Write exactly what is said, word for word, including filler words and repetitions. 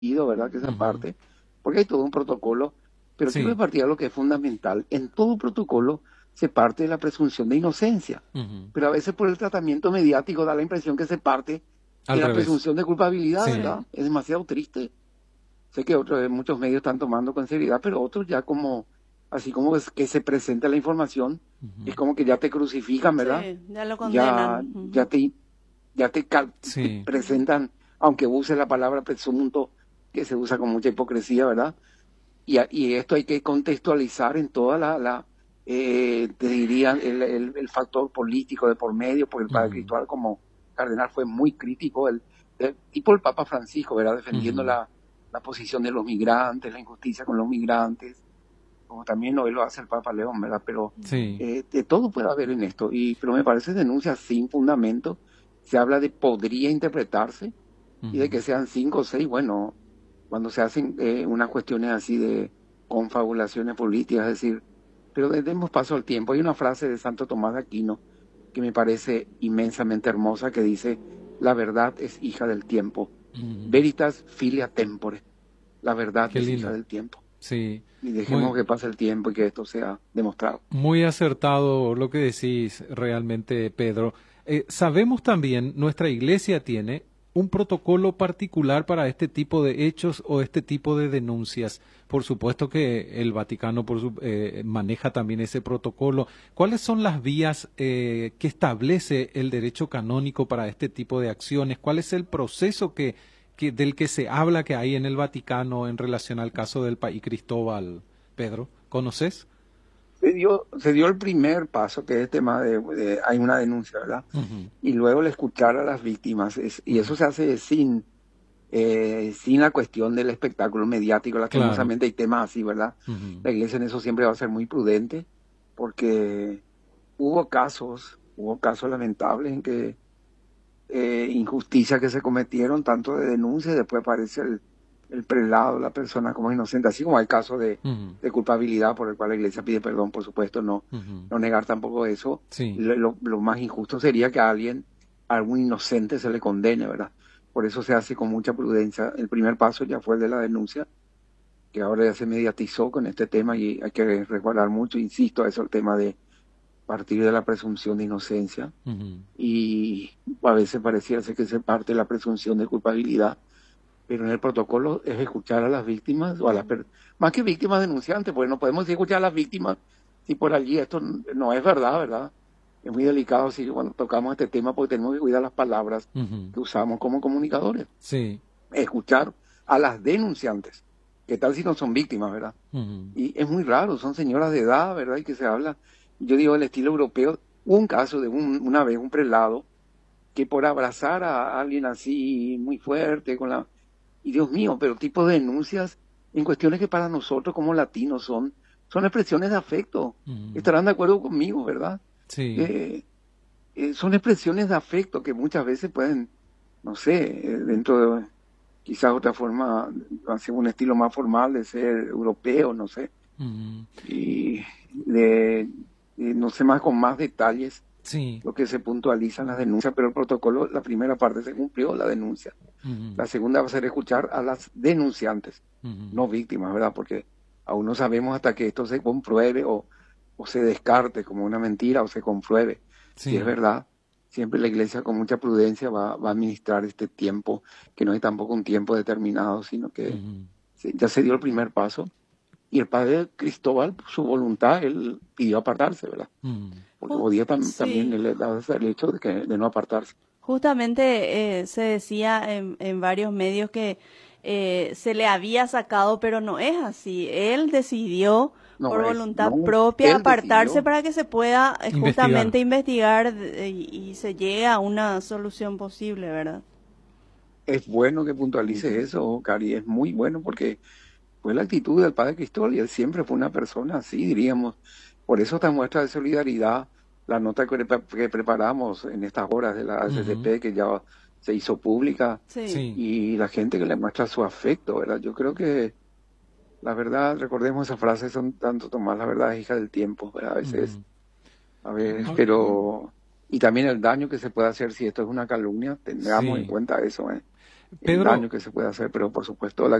¿verdad? Que esa Ujú. parte, porque hay todo un protocolo, pero quiero Sí. partir de lo que es fundamental. En todo protocolo se parte de la presunción de inocencia, Ujú. pero a veces por el tratamiento mediático da la impresión que se parte de Al la revés. presunción de culpabilidad, Sí. ¿verdad? Sí. Es demasiado triste. Sé que otros, muchos medios están tomando con seriedad, pero otros ya como, así como es que se presenta la información, es Ujú. como que ya te crucifican, ¿verdad? Sí, ya lo Ya, condenan. ya Ujú. te, ya te, cal- te Sí. presentan, aunque use la palabra presunto, que se usa con mucha hipocresía, ¿verdad? Y, a- y esto hay que contextualizar en toda la, la eh, te diría, el, el- el factor político de por medio, porque el padre Ujú. Cristóbal como cardenal fue muy crítico, el, el tipo el Papa Francisco, ¿verdad? Defendiendo Ujú. la, la posición de los migrantes, la injusticia con los migrantes, como también hoy lo hace el Papa León, ¿verdad? Pero Sí. eh, de todo puede haber en esto, y pero me parece denuncia sin fundamento, se habla de podría interpretarse, y de Ujú. que sean cinco o seis, bueno, cuando se hacen eh, unas cuestiones así de confabulaciones políticas, es decir, pero de- demos paso al tiempo. Hay una frase de Santo Tomás de Aquino que me parece inmensamente hermosa que dice, la verdad es hija del tiempo, Ujú. veritas filia tempore, la verdad Qué es hija lindo. del tiempo. Sí. Y dejemos Muy, que pase el tiempo y que esto sea demostrado. muy acertado lo que decís realmente, Pedro. Eh, sabemos también, nuestra iglesia tiene un protocolo particular para este tipo de hechos o este tipo de denuncias. Por supuesto que el Vaticano por su- eh, maneja también ese protocolo. ¿Cuáles son las vías eh, que establece el derecho canónico para este tipo de acciones? ¿Cuál es el proceso que, que- del que se habla que hay en el Vaticano en relación al caso del país Cristóbal, Pedro? ¿Conoces? Se dio, se dio el primer paso, que es el tema de, de- hay una denuncia, ¿verdad? Ujú. Y luego el escuchar a las víctimas, es- y Ujú. eso se hace sin eh, sin la cuestión del espectáculo mediático. Claro. Lastimosamente hay temas así, ¿verdad? Ujú. La iglesia en eso siempre va a ser muy prudente, porque hubo casos, hubo casos lamentables en que eh, injusticias que se cometieron, tanto de denuncia, y después aparece el, el prelado, la persona como inocente, así como hay casos de, Ujú. de culpabilidad por el cual la iglesia pide perdón, por supuesto, no, Ujú. no negar tampoco eso. Sí. Lo, lo- lo más injusto sería que a alguien, a algún inocente se le condene, ¿verdad? Por eso se hace con mucha prudencia. El primer paso ya fue el de la denuncia, que ahora ya se mediatizó con este tema y hay que resguardar mucho, insisto, eso el tema de partir de la presunción de inocencia Ujú. y a veces pareciera ser que se parte de la presunción de culpabilidad, pero en el protocolo es escuchar a las víctimas o a las per- más que víctimas denunciantes, porque no podemos decir escuchar a las víctimas si por allí esto n- no es verdad, ¿verdad? Es muy delicado si cuando tocamos este tema porque tenemos que cuidar las palabras Ujú. que usamos como comunicadores. Sí. Escuchar a las denunciantes, ¿qué tal si no son víctimas, verdad? Ujú. Y es muy raro, son señoras de edad, ¿verdad? Y que se habla, yo digo, el estilo europeo. Hubo un caso de un, una vez un prelado que por abrazar a alguien así muy fuerte, con la... Y Dios mío, pero tipo de denuncias en cuestiones que para nosotros como latinos son, son expresiones de afecto. Ujú. Estarán de acuerdo conmigo, ¿verdad? Sí. Eh, eh, son expresiones de afecto que muchas veces pueden, no sé, eh, dentro de quizás otra forma, hacer un estilo más formal de ser europeo, no sé, Ujú. y de, de, no sé más con más detalles Sí. lo que se puntualiza en las denuncias, pero el protocolo, la primera parte se cumplió, la denuncia. Ujú. La segunda va a ser escuchar a las denunciantes, Ujú. no víctimas, ¿verdad? Porque aún no sabemos hasta que esto se compruebe o, o se descarte como una mentira o se compruebe. Si es Sí. verdad, siempre la iglesia con mucha prudencia va, va a administrar este tiempo, que no es tampoco un tiempo determinado, sino que Ujú. se- ya se dio el primer paso. Y el padre Cristóbal, por su voluntad, él pidió apartarse, ¿verdad? Ujú. Porque Ju- podía tam- también sí, el, el hecho de, que, de no apartarse. justamente eh, se decía en, en varios medios que eh, se le había sacado, pero no es así. Él decidió No por es, voluntad no, propia él apartarse decidió. para que se pueda eh, Investigar. justamente investigar eh, y, y se llegue a una solución posible, ¿verdad? Es bueno que puntualice Ujú. eso, Cari, es muy bueno porque fue la actitud del padre Cristóbal y él siempre fue una persona así, diríamos. Por eso esta muestra de solidaridad, la nota que, pre- que preparamos en estas horas de la Ujú. A C C P, que ya se hizo pública, Sí. Sí. y la gente que le muestra su afecto, ¿verdad? Yo creo que la verdad, recordemos esa frase, son tanto Tomás, la verdad es hija del tiempo, ¿verdad? A veces, Ujú. a ver, Ah, pero... Y también el daño que se puede hacer si esto es una calumnia, tengamos en sí. cuenta eso, ¿eh? el Pedro, daño que se puede hacer, pero por supuesto la